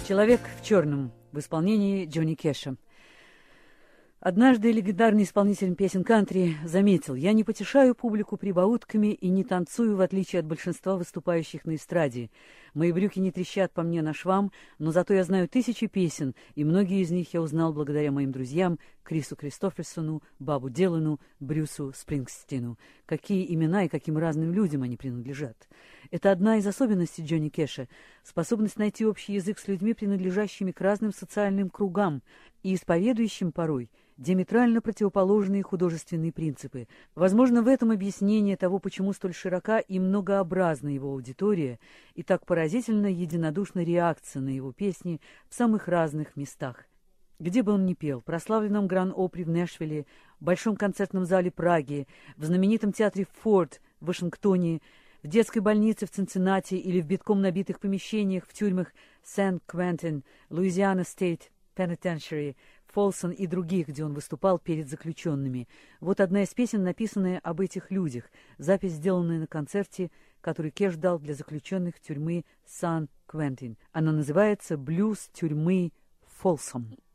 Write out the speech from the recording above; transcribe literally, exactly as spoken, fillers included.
«Человек в черном» в исполнении Джонни Кэша. Однажды легендарный исполнитель песен кантри заметил: «Я не потешаю публику прибаутками и не танцую, в отличие от большинства выступающих на эстраде. Мои брюки не трещат по мне на швам, но зато я знаю тысячи песен, и многие из них я узнал благодаря моим друзьям Крису Кристоферсону, Бобу Дилану, Брюсу Спрингстину. Какие имена и каким разным людям они принадлежат». Это одна из особенностей Джонни Кэша — способность найти общий язык с людьми, принадлежащими к разным социальным кругам и исповедующим порой диаметрально противоположные художественные принципы. Возможно, в этом объяснение того, почему столь широка и многообразна его аудитория, и так поразительно единодушна реакция на его песни в самых разных местах. Где бы он ни пел — прославленном Гран-Опри в Нэшвилле, в Большом концертном зале Праги, в знаменитом театре Форд в Вашингтоне, в детской больнице в Цинциннати или в битком набитых помещениях в тюрьмах Сент-Квентин, Луизиана Стейт Пенитеншери, Фолсон и других, где он выступал перед заключенными. Вот одна из песен, написанная об этих людях, запись, сделанная на концерте, который Кэш дал для заключенных тюрьмы Сан-Квентин. Она называется «Блюз тюрьмы Фолсом».